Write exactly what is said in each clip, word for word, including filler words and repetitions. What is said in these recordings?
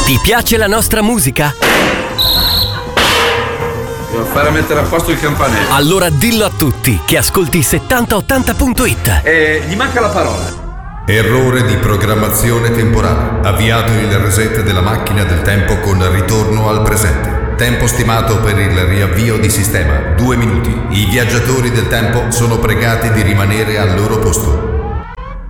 Ti piace la nostra musica? Devo fare a mettere a posto il campanello. Allora dillo a tutti che ascolti settanta ottanta punto it. E gli manca la parola. Errore di programmazione temporale. Avviato il reset della macchina del tempo con ritorno al presente. Tempo stimato per il riavvio di sistema, due minuti. I viaggiatori del tempo sono pregati di rimanere al loro posto.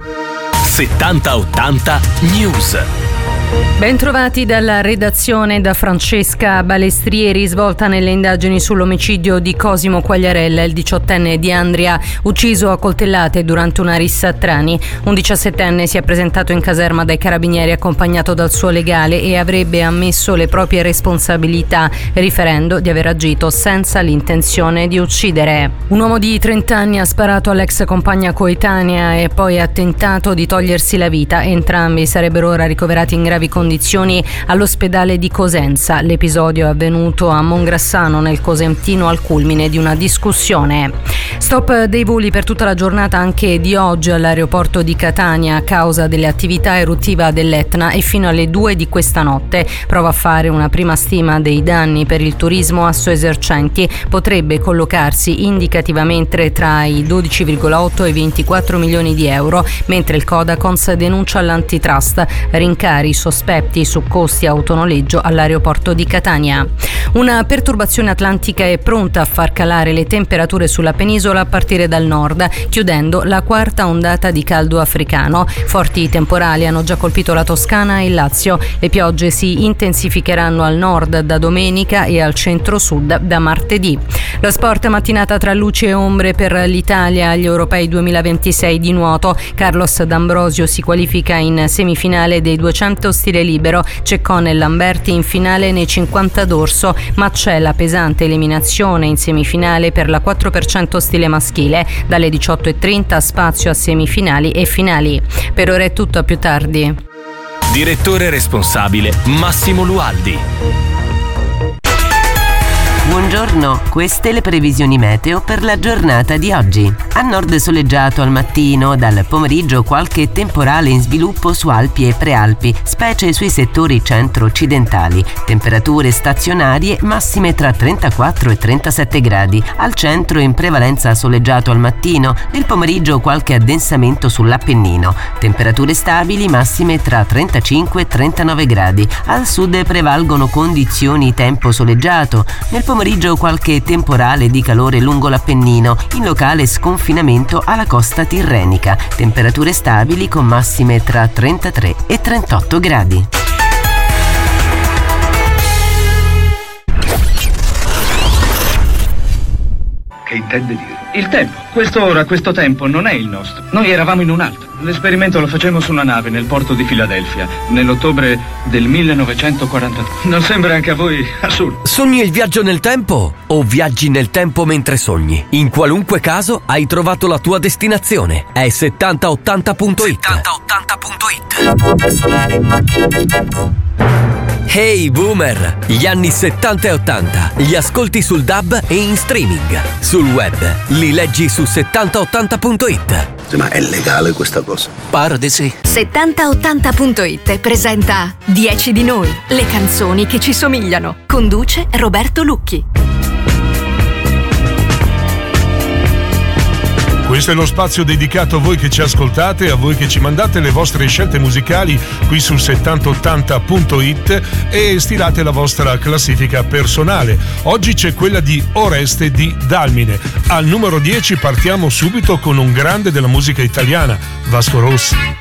settanta ottanta News. Bentrovati dalla redazione da Francesca Balestrieri. Svolta nelle indagini sull'omicidio di Cosimo Quagliarella, il diciottenne di Andria, ucciso a coltellate durante una rissa a Trani. Un diciassettenne si è presentato in caserma dai carabinieri accompagnato dal suo legale e avrebbe ammesso le proprie responsabilità, riferendo di aver agito senza l'intenzione di uccidere. Un uomo di trenta anni ha sparato all'ex compagna coetanea e poi ha tentato di togliersi la vita. Entrambi sarebbero ora ricoverati in gravi condizioni all'ospedale di Cosenza. L'episodio è avvenuto a Mongrassano, nel Cosentino, al culmine di una discussione. Stop dei voli per tutta la giornata anche di oggi all'aeroporto di Catania a causa delle attività eruttiva dell'Etna e fino alle due di questa notte. Prova a fare una prima stima dei danni per il turismo assoesercenti. Potrebbe collocarsi indicativamente tra i dodici virgola otto e i ventiquattro milioni di euro, mentre il Codacons denuncia l'antitrust, rincari sospetti su costi autonoleggio all'aeroporto di Catania. Una perturbazione atlantica è pronta a far calare le temperature sulla penisola a partire dal nord, chiudendo la quarta ondata di caldo africano. Forti temporali hanno già colpito la Toscana e il Lazio. Le piogge si intensificheranno al nord da domenica e al centro-sud da martedì. Lo sport mattinata tra luci e ombre per l'Italia agli Europei duemilaventisei di nuoto. Carlos D'Ambrosio si qualifica in semifinale dei duecento stile libero, Ceccone e Lamberti in finale nei cinquanta dorso, ma c'è la pesante eliminazione in semifinale per la quattro per cento stile maschile. Dalle diciotto e trenta spazio a semifinali e finali. Per ora è tutto, a più tardi. Direttore responsabile Massimo Lualdi. Buongiorno, queste le previsioni meteo per la giornata di oggi. A nord soleggiato al mattino, dal pomeriggio qualche temporale in sviluppo su Alpi e Prealpi, specie sui settori centro-occidentali. Temperature stazionarie massime tra trentaquattro e trentasette gradi. Al centro in prevalenza soleggiato al mattino, nel pomeriggio qualche addensamento sull'Appennino. Temperature stabili massime tra trentacinque e trentanove gradi. Al sud prevalgono condizioni tempo soleggiato. Nel pomeriggio qualche temporale di calore lungo l'Appennino, in locale sconfinamento alla costa tirrenica. Temperature stabili con massime tra trentatré e trentotto gradi. Che intende dire? Il tempo. Questo ora, questo tempo non è il nostro. Noi eravamo in un altro. L'esperimento lo facemmo su una nave nel porto di Filadelfia, nell'ottobre del millenovecentoquarantadue. Non sembra anche a voi assurdo? Sogni il viaggio nel tempo o viaggi nel tempo mentre sogni? In qualunque caso hai trovato la tua destinazione. È settanta ottanta punto it. settanta ottanta punto it. Hey Boomer! Gli anni settanta e ottanta li ascolti sul D A B e in streaming. Sul web li leggi su settanta ottanta punto it. Ma è legale questa cosa? Pare di sì. settanta ottanta punto it presenta dieci di noi, le canzoni che ci somigliano. Conduce Roberto Lucchi. Questo è lo spazio dedicato a voi che ci ascoltate, a voi che ci mandate le vostre scelte musicali qui su settanta ottanta punto it e stilate la vostra classifica personale. Oggi c'è quella di Oreste di Dalmine. Al numero dieci partiamo subito con un grande della musica italiana, Vasco Rossi.